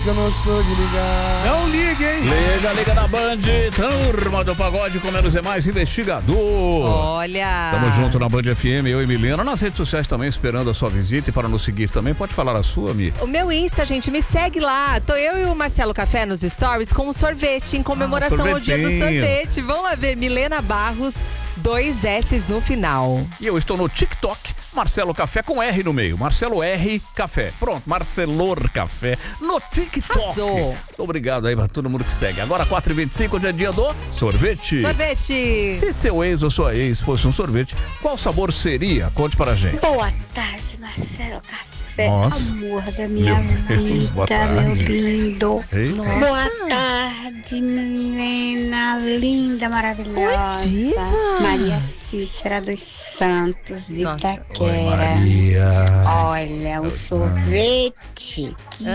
que eu não sou de ligar. Não ligue, hein? Liga na Band, turma do pagode com menos é mais investigador. Olha. Tamo junto na Band FM, eu e Milena. Nas redes sociais também, esperando a sua visita. E para nos seguir também, pode falar a sua, Mi. O meu Insta, gente, me segue lá. Tô eu e o Marcelo Café nos stories com um sorvete, em comemoração ao dia do sorvete. Vão lá ver, Milena Barros, 2 S's no final. E eu estou no TikTok, Marcelo Café com R no meio. Marcelo R Café. Pronto, Marcelor Café no TikTok. Arrasou. Obrigado aí pra todo mundo que segue. Agora 4h25, hoje é dia do sorvete. Sorvete. Se seu ex ou sua ex fosse um sorvete, qual sabor seria? Conte pra gente. Boa tarde, Marcelo Café. Nossa. Amor da minha Deus, boa vida, tarde. meu lindo. Eita. Boa tarde, Milena, linda, maravilhosa. Oi, diva. Maria Cícera dos Santos, de Nossa. Itaquera. Maria. Olha, o sorvete que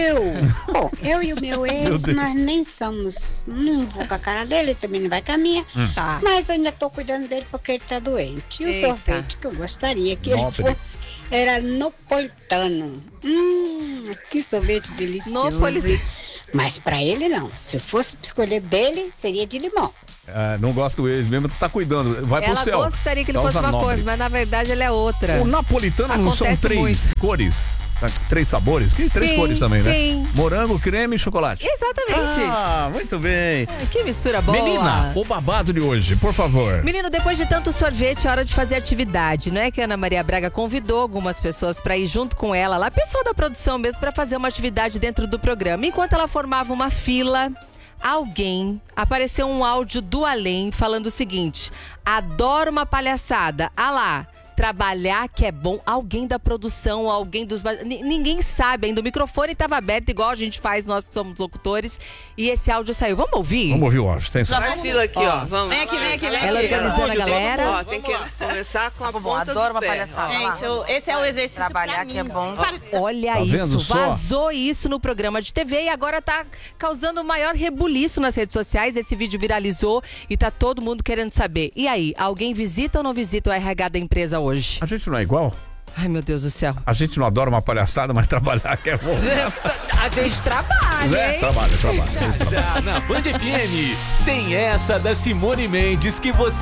eu e o meu ex, Deus. nós nem somos, não vou com a cara dele, também não vai com a minha, Tá. mas eu ainda tô cuidando dele porque ele tá doente. E o Eita. sorvete que eu gostaria que Nobre. ele fosse era napolitano. Que sorvete delicioso. Napolitano. Mas pra ele não. Se eu fosse escolher dele, seria de limão. Não gosta do ex mesmo, tá cuidando. Vai pro Ela céu. gostaria que ele Causa fosse uma nobre. coisa, mas na verdade ele é outra. O napolitano não são Acontece 3 cores? 3 sabores? Que 3 Sim, cores também, né? sim. Morango, creme e chocolate. Exatamente. Ah, muito bem. Que mistura boa. Menina, o babado de hoje, por favor. Menino, depois de tanto sorvete, é hora de fazer atividade, não é que a Ana Maria Braga convidou algumas pessoas para ir junto com ela, lá, pessoa da produção mesmo, para fazer uma atividade dentro do programa. Enquanto ela formava uma fila, apareceu um áudio do além falando o seguinte: adoro uma palhaçada, lá. Trabalhar que é bom. Alguém da produção, alguém dos... Ninguém sabe ainda. O microfone estava aberto, igual a gente faz, nós que somos locutores. E esse áudio saiu. Vamos ouvir? Vamos ouvir o áudio, tem só. Faz fila aqui, ó. Vamos. Vem aqui. Ela organizando a galera. Ó, tem que começar com a Bom, ponta adoro do uma pé. palhaçada. Gente, esse é o exercício Trabalhar pra mim. que é bom. Sabe? Olha Tá vendo isso, só? vazou isso no programa de TV e agora tá causando o maior rebuliço nas redes sociais. Esse vídeo viralizou e tá todo mundo querendo saber. E aí, alguém visita ou não visita o RH da empresa hoje? A gente não é igual? Ai, meu Deus do céu. A gente não adora uma palhaçada, mas trabalhar que é bom. A gente trabalha, Né? hein? Trabalha. Já na Band FM tem essa da Simone Mendes que você